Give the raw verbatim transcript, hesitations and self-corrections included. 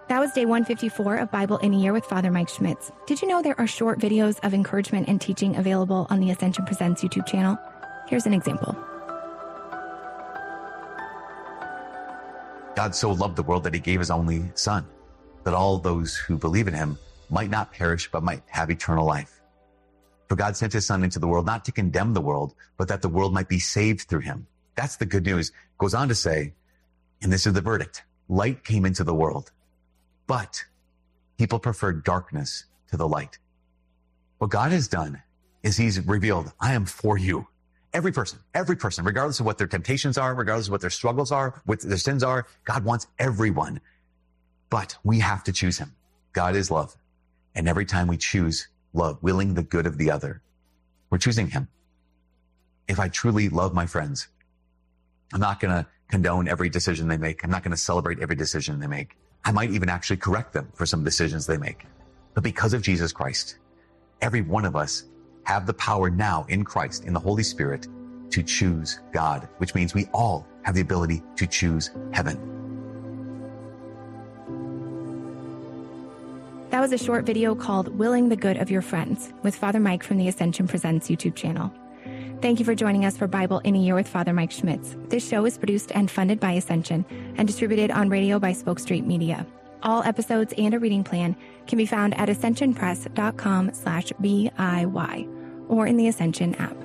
That was day one fifty-four of Bible in a Year with Father Mike Schmitz. Did you know there are short videos of encouragement and teaching available on the Ascension Presents YouTube channel? Here's an example. God so loved the world that he gave his only son, that all those who believe in him might not perish, but might have eternal life. For God sent his son into the world, not to condemn the world, but that the world might be saved through him. That's the good news. Goes on to say, and this is the verdict, light came into the world, but people preferred darkness to the light. What God has done is he's revealed, I am for you. Every person, every person, regardless of what their temptations are, regardless of what their struggles are, what their sins are, God wants everyone. But we have to choose him. God is love. And every time we choose love, willing the good of the other, we're choosing him. If I truly love my friends, I'm not going to condone every decision they make. I'm not going to celebrate every decision they make. I might even actually correct them for some decisions they make. But because of Jesus Christ, every one of us have the power now in Christ, in the Holy Spirit, to choose God, which means we all have the ability to choose heaven. That was a short video called Willing the Good of Your Friends with Father Mike from the Ascension Presents YouTube channel. Thank you for joining us for Bible in a Year with Father Mike Schmitz. This show is produced and funded by Ascension and distributed on radio by Spoke Street Media. All episodes and a reading plan can be found at ascensionpress.com slash B I Y or in the Ascension app.